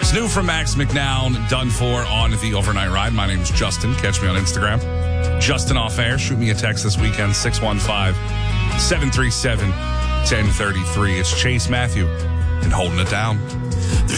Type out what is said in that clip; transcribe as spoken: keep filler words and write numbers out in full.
It's new from Max McNown, done for on the overnight ride. My name is Justin. Catch me on Instagram. Justin Off Air. Shoot me a text this weekend, six one five, seven three seven, one zero three three. It's Chase Matthew and Holding It Down.